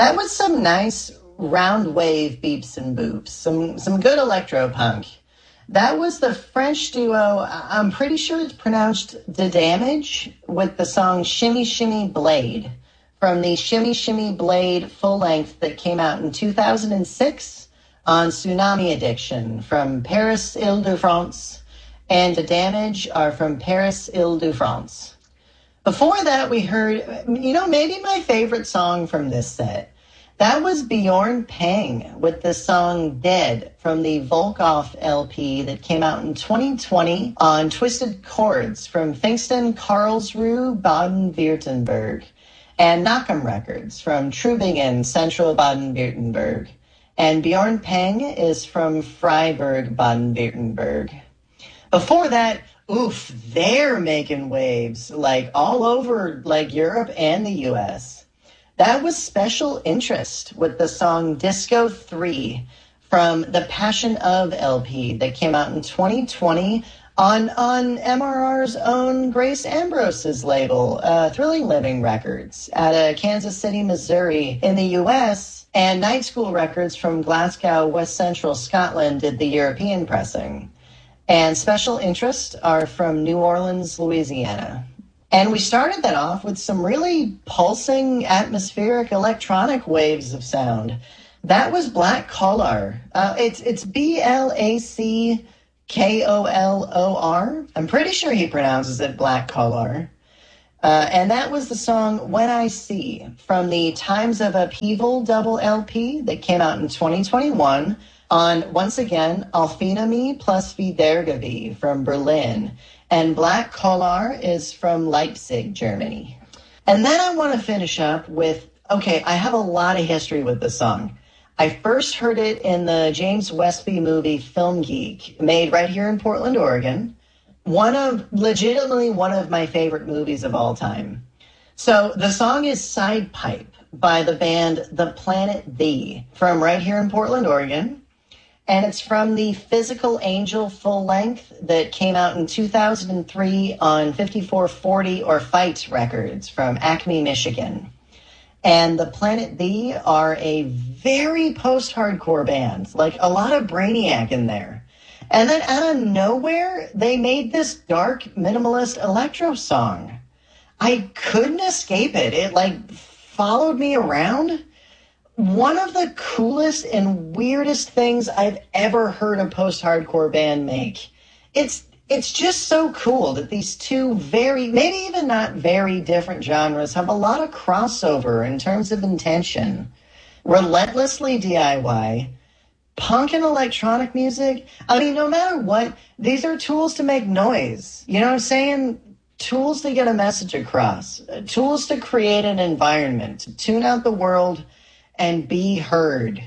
That was some nice round wave beeps and boops, some good electro punk. That was the French duo, I'm pretty sure it's pronounced The Damage, with the song Shimmy Shimmy Blade from the Shimmy Shimmy Blade full length that came out in 2006 on Tsunami Addiction from Paris, Ile-de-France, and The Damage are from Paris, Ile-de-France. Before that, we heard, maybe my favorite song from this set. That was Bjorn Pang with the song Dead from the Volkov LP that came out in 2020 on Twisted Chords from Pfingsten, Karlsruhe, Baden-Württemberg, and Knockem Records from Trubingen, Central Baden-Württemberg. And Bjorn Pang is from Freiburg, Baden-Württemberg. Before that, they're making waves like all over like Europe and the US. That was Special Interest with the song Disco 3 from the Passion Of LP that came out in 2020 on MRR's own Grace Ambrose's label, Thrilling Living Records, out of Kansas City, Missouri in the US, and Night School Records from Glasgow, West Central Scotland did the European pressing. And Special Interest are from New Orleans, Louisiana. And we started that off with some really pulsing, atmospheric electronic waves of sound. That was Black Collar. It's Blackolor. I'm pretty sure he pronounces it Black Collar. And that was the song When I See from the Times of Upheaval double LP that came out in 2021 on, once again, Alfinami plus Wiedergabe from Berlin. And Black Collar is from Leipzig, Germany. And then I want to finish up with, I have a lot of history with this song. I first heard it in the James Westby movie Film Geek, made right here in Portland, Oregon. Legitimately one of my favorite movies of all time. So the song is Side Pipe by the band The Planet The from right here in Portland, Oregon. And it's from the Physical Angel full length that came out in 2003 on 5440 or Fight Records from Acme, Michigan. And the Planet The are a very post-hardcore band, like a lot of Brainiac in there. And then out of nowhere, they made this dark minimalist electro song. I couldn't escape it. It followed me around. One of the coolest and weirdest things I've ever heard a post-hardcore band make. It's just so cool that these two maybe even not very different genres have a lot of crossover in terms of intention. Relentlessly DIY, punk and electronic music. No matter what, these are tools to make noise. You know what I'm saying? Tools to get a message across. Tools to create an environment, to tune out the world and be heard.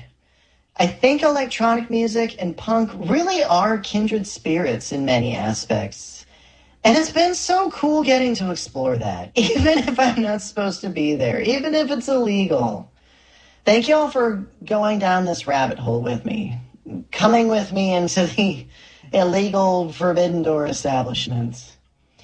I think electronic music and punk really are kindred spirits in many aspects. And it's been so cool getting to explore that, even if I'm not supposed to be there, even if it's illegal. Thank you all for going down this rabbit hole with me, coming with me into the illegal Forbidden Door establishments.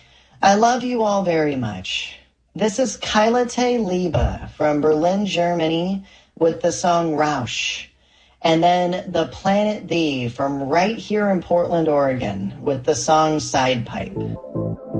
I love you all very much. This is Kailate Liebe from Berlin, Germany, with the song Rausch. And then The Planet The from right here in Portland, Oregon, with the song Side Pipe.